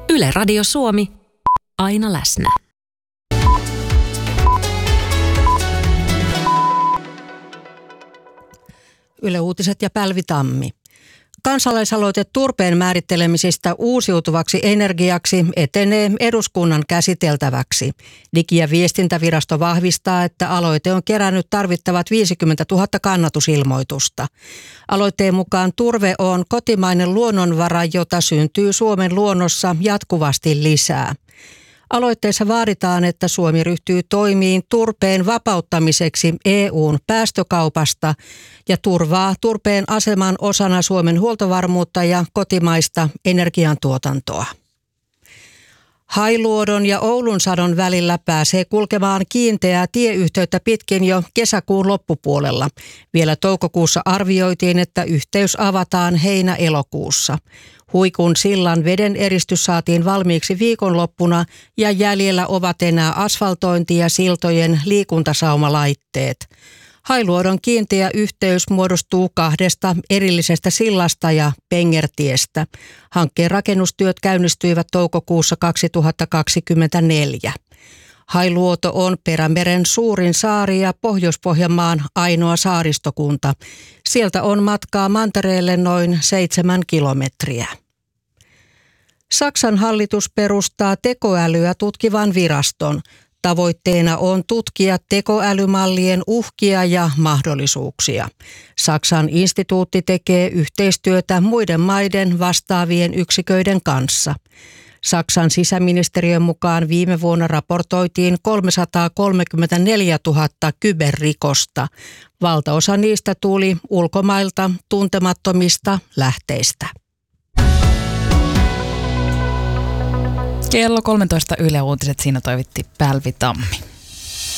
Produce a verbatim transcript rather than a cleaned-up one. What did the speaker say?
Yle Radio Suomi, aina läsnä. Yle Uutiset ja Päivi Tammi. Kansalaisaloite turpeen määrittelemisestä uusiutuvaksi energiaksi etenee eduskunnan käsiteltäväksi. Digi- ja viestintävirasto vahvistaa, että aloite on kerännyt tarvittavat viisikymmentätuhatta kannatusilmoitusta. Aloitteen mukaan turve on kotimainen luonnonvara, jota syntyy Suomen luonnossa jatkuvasti lisää. Aloitteessa vaaditaan, että Suomi ryhtyy toimiin turpeen vapauttamiseksi E U:n päästökaupasta ja turvaa turpeen aseman osana Suomen huoltovarmuutta ja kotimaista energiantuotantoa. Hailuodon ja Oulunsadon välillä pääsee kulkemaan kiinteää tieyhteyttä pitkin jo kesäkuun loppupuolella. Vielä toukokuussa arvioitiin, että yhteys avataan heinä-elokuussa. Huikun sillan veden eristys saatiin valmiiksi viikonloppuna ja jäljellä ovat enää asfaltointi ja siltojen liikuntasaumalaitteet. Hailuodon kiinteä yhteys muodostuu kahdesta erillisestä sillasta ja pengertiestä. Hankkeen rakennustyöt käynnistyivät toukokuussa kaksituhattakaksikymmentäneljä. Hailuoto on Perämeren suurin saari ja Pohjois-Pohjanmaan ainoa saaristokunta. Sieltä on matkaa mantereelle noin seitsemän kilometriä. Saksan hallitus perustaa tekoälyä tutkivan viraston. Tavoitteena on tutkia tekoälymallien uhkia ja mahdollisuuksia. Saksan instituutti tekee yhteistyötä muiden maiden vastaavien yksiköiden kanssa. Saksan sisäministeriön mukaan viime vuonna raportoitiin kolmesataakolmekymmentäneljätuhatta kyberrikosta. Valtaosa niistä tuli ulkomailta tuntemattomista lähteistä. Kello kolmetoista Yle Uutiset, siinä toivitti Päivi Tammi.